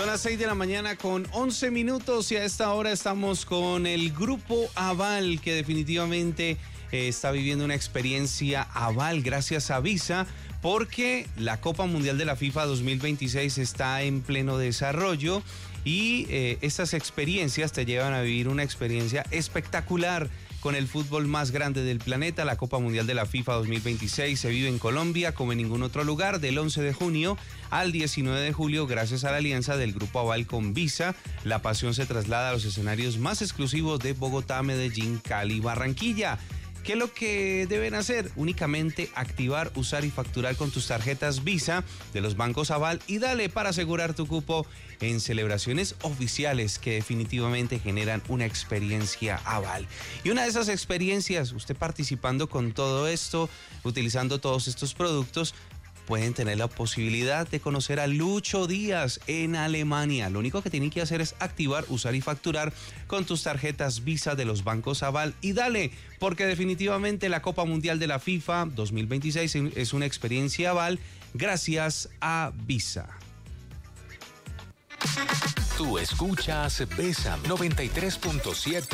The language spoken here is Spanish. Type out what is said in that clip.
Son las 6 de la mañana con 11 minutos y a esta hora estamos con el Grupo Aval, que definitivamente está viviendo una experiencia Aval gracias a Visa, porque la Copa Mundial de la FIFA 2026 está en pleno desarrollo y estas experiencias te llevan a vivir una experiencia espectacular con el fútbol más grande del planeta. La Copa Mundial de la FIFA 2026 se vive en Colombia como en ningún otro lugar, del 11 de junio al 19 de julio, gracias a la alianza del Grupo Aval con Visa. La pasión se traslada a los escenarios más exclusivos de Bogotá, Medellín, Cali y Barranquilla. ¿Qué es lo que deben hacer? Únicamente activar, usar y facturar con tus tarjetas Visa de los bancos Aval y dale para asegurar tu cupo en celebraciones oficiales que definitivamente generan una experiencia Aval. Y una de esas experiencias, usted participando con todo esto, utilizando todos estos productos, pueden tener la posibilidad de conocer a Lucho Díaz en Alemania. Lo único que tienen que hacer es activar, usar y facturar con tus tarjetas Visa de los bancos Aval y dale, porque definitivamente la Copa Mundial de la FIFA 2026 es una experiencia Aval gracias a Visa. Tú escuchas Bésame 93.7.